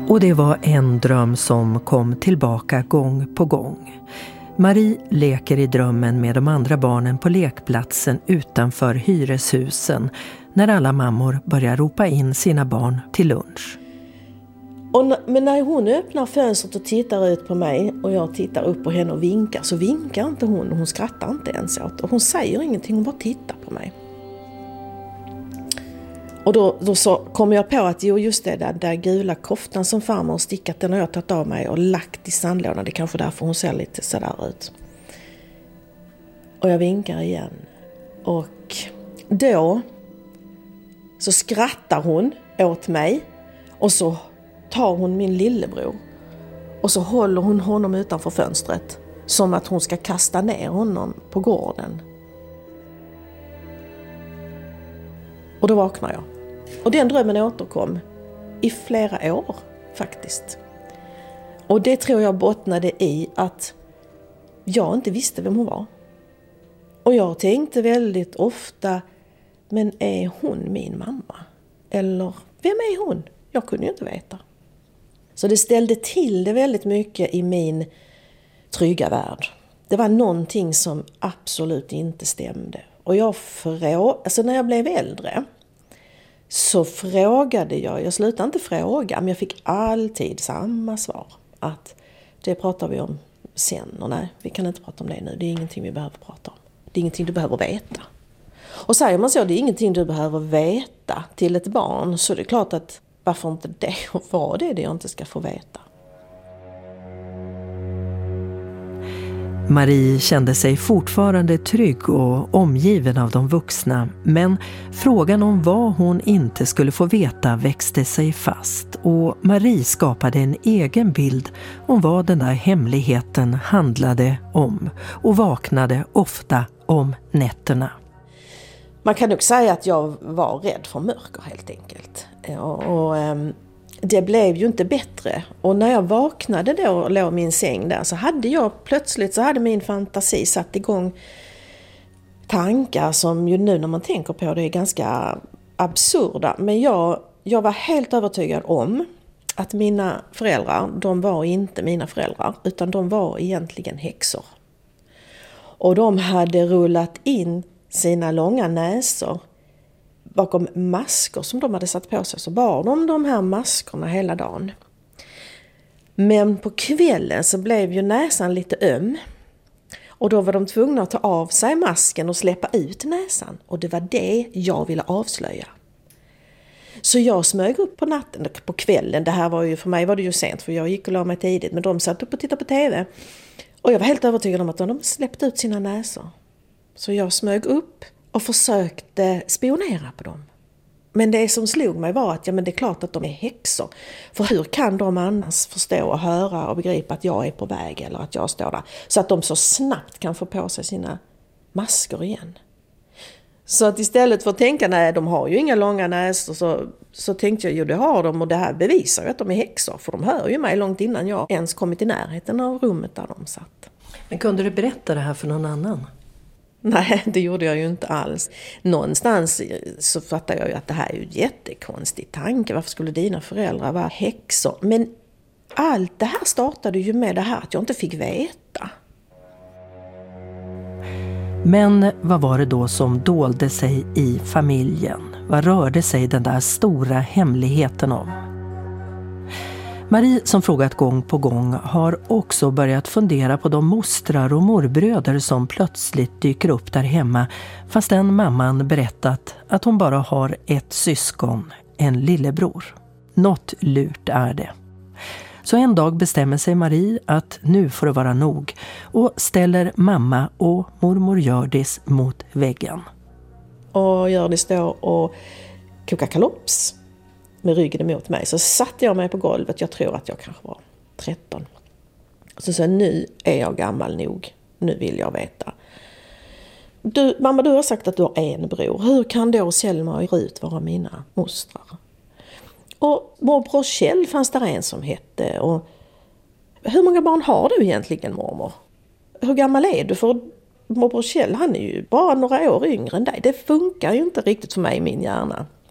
Och det var en dröm som kom tillbaka gång på gång. Marie leker i drömmen med de andra barnen på lekplatsen utanför hyreshusen när alla mammor börjar ropa in sina barn till lunch. Men när hon öppnar fönstret och tittar ut på mig och jag tittar upp på henne och vinkar, så vinkar inte hon. Hon skrattar inte ens åt. Och hon säger ingenting, hon bara tittar på mig. Och då så kommer jag på att just det där gula koftan som farmor har stickat, den har jag tagit av mig och lagt i sandlådan. Det är kanske därför hon ser lite sådär ut. Och jag vinkar igen. Och då så skrattar hon åt mig och så tar hon min lillebror och så håller hon honom utanför fönstret som att hon ska kasta ner honom på gården. Och då vaknar jag. Och den drömmen återkom i flera år faktiskt. Och det tror jag bottnade i att jag inte visste vem hon var. Och jag tänkte väldigt ofta, men är hon min mamma? Eller vem är hon? Jag kunde ju inte veta. Så det ställde till det väldigt mycket i min trygga värld. Det var någonting som absolut inte stämde. Och när jag blev äldre så frågade jag slutade inte fråga, men jag fick alltid samma svar. Att det pratar vi om sen, och nej, vi kan inte prata om det nu. Det är ingenting vi behöver prata om. Det är ingenting du behöver veta. Och säger man så, det är ingenting du behöver veta till ett barn, så det är klart att varför inte det, och vad det jag inte ska få veta. Marie kände sig fortfarande trygg och omgiven av de vuxna, men frågan om vad hon inte skulle få veta växte sig fast, och Marie skapade en egen bild om vad den där hemligheten handlade om och vaknade ofta om nätterna. Man kan nog säga att jag var rädd för mörker helt enkelt. Och det blev ju inte bättre. Och när jag vaknade då och låg i min säng där, så hade min fantasi satt igång tankar som ju nu när man tänker på det är ganska absurda. Men jag var helt övertygad om att mina föräldrar, de var inte mina föräldrar, utan de var egentligen häxor. Och de hade rullat in sina långa näsor bakom masker som de hade satt på sig, så bar de här maskerna hela dagen. Men på kvällen så blev ju näsan lite öm. Och då var de tvungna att ta av sig masken och släppa ut näsan. Och det var det jag ville avslöja. Så jag smög upp på natten, på kvällen. För mig var det ju sent, för jag gick och la mig tidigt. Men de satt upp och tittade på tv. Och jag var helt övertygad om att de släppte ut sina näsor. Så jag smög upp och försökte spionera på dem. Men det som slog mig var att det är klart att de är häxor. För hur kan de annars förstå och höra och begripa att jag är på väg eller att jag står där? Så att de så snabbt kan få på sig sina masker igen. Så att istället för att tänka, nej, de har ju inga långa näsor, så tänkte jag, det har de, och det här bevisar ju att de är häxor. För de hör ju mig långt innan jag ens kommit i närheten av rummet där de satt. Men kunde du berätta det här för någon annan? Nej, det gjorde jag ju inte alls. Någonstans så fattar jag ju att det här är ju en jättekonstig tanke. Varför skulle dina föräldrar vara häxor? Men allt det här startade ju med det här att jag inte fick veta. Men vad var det då som dolde sig i familjen? Vad rörde sig den där stora hemligheten om? Marie, som frågat gång på gång, har också börjat fundera på de mostrar och morbröder som plötsligt dyker upp där hemma, fastän mamman berättat att hon bara har ett syskon, en lillebror. Något lurt är det. Så en dag bestämmer sig Marie att nu får det vara nog och ställer mamma och mormor Hjördis mot väggen. Och Hjördis står och kokar kalops med ryggen emot mig. Så satte jag mig på golvet, jag tror att jag kanske var 13. Så sa nu är jag gammal nog, nu vill jag veta. Mamma, du har sagt att du har en bror. Hur kan då Selma och Rut vara mina mostrar? Och morbror Kjell fanns där en som hette. Och hur många barn har du egentligen, mormor? Hur gammal är du? För morbror Kjell, han är ju bara några år yngre än dig. Det funkar ju inte riktigt för mig i min hjärna.